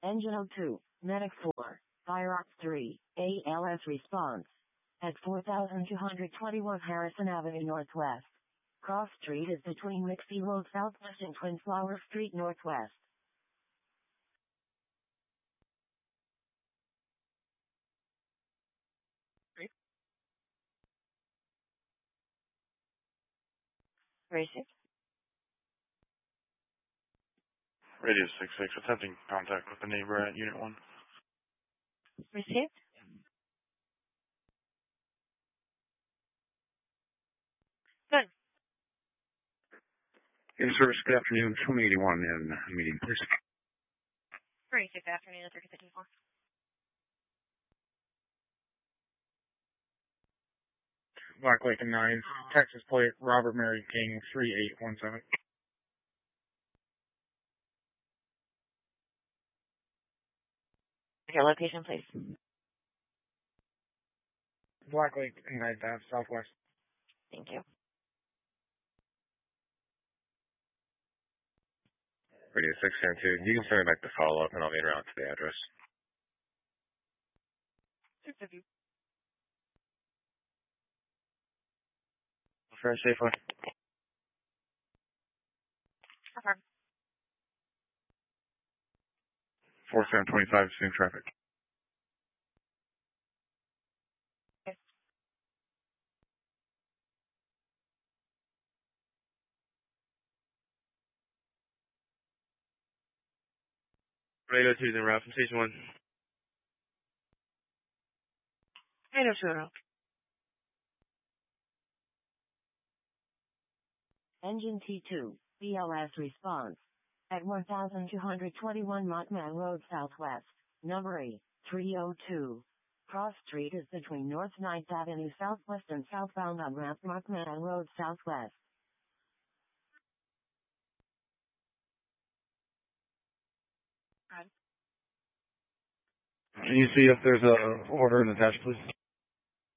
Engine 02, Medic 4, Fire Ops 3, ALS response. At 4221 Harrison Avenue Northwest. Cross Street is between Rixey Road Southwest and Twin Flower Street Northwest. Racing. Radio 66, attempting contact with the neighbor at Unit 1. Received. Good. In-service, good afternoon. 2081 in meeting, please. Very good afternoon, 3054. Black Lake and 9, Texas plate, Robert Mary King, 3817. Your location, please. Black Lake and 9, Southwest. Thank you. Radio 602, you can send me back the follow-up and I'll get around to the address. 650. Very safely. Affirm. 4725, seeing traffic. Yes. Radio 2 is en route from Station 1. 802. Engine T2, BLS response. At 1221 Montman Road Southwest, number 302. Cross Street is between North 9th Avenue Southwest and southbound on ramp Montman Road Southwest. Can you see if there's a order in attached, please?